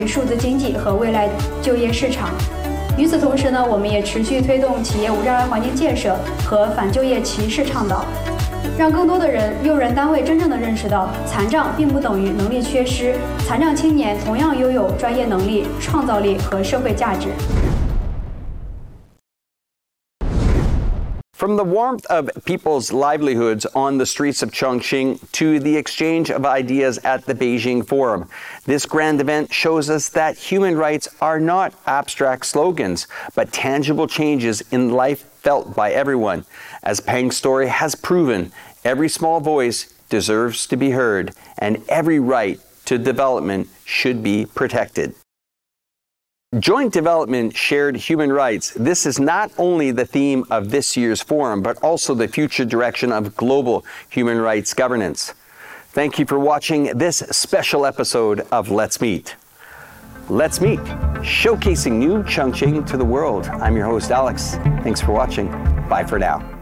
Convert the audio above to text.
数字经济和未来就业市场。与此同时呢，我们也持续推动企业无障碍环境建设和反就业歧视倡导，让更多的用人单位真正的认识到，残障并不等于能力缺失，残障青年同样拥有专业能力、创造力和社会价值。 From the warmth of people's livelihoods on the streets of Chongqing to the exchange of ideas at the Beijing Forum, this grand event shows us that human rights are not abstract slogans, but tangible changes in life felt by everyone. As Peng's story has proven, every small voice deserves to be heard, and every right to development should be protected. Joint development, shared human rights. This is not only the theme of this year's forum, but also the future direction of global human rights governance. Thank you for watching this special episode of Let's Meet. Let's Meet, showcasing new Chongqing to the world. I'm your host, Alex. Thanks for watching. Bye for now.